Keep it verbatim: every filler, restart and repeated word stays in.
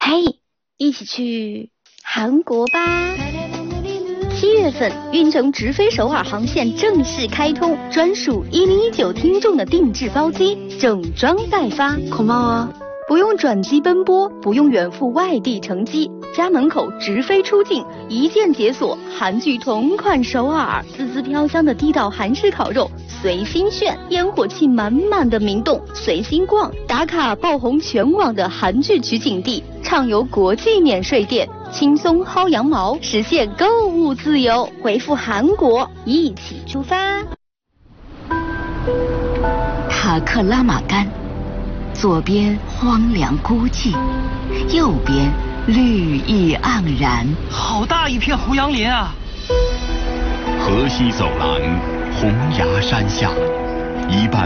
嘿，一起去韩国吧！七月份，运城直飞首尔航线正式开通，专属一零一九听众的定制包机，整装待发。 고마워。 不用转机奔波，不用远赴外地乘机，家门口直飞出境，一键解锁韩剧同款首尔，滋滋飘香的地道韩式烤肉随心炫，烟火气满满的明洞随心逛，打卡爆红全网的韩剧取景地，畅游国际免税店，轻松薅羊毛，实现购物自由。回复韩国，一起出发。 塔克拉玛干。左边荒凉孤寂，右边绿意盎然， 好大一片胡杨林啊！ 河西走廊，洪崖山下，一半